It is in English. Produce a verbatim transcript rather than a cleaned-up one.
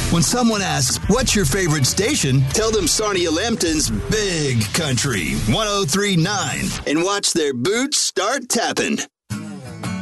When someone asks, what's your favorite station? Tell them Sarnia Lambton's Big Country one oh three point nine and watch their boots start tapping.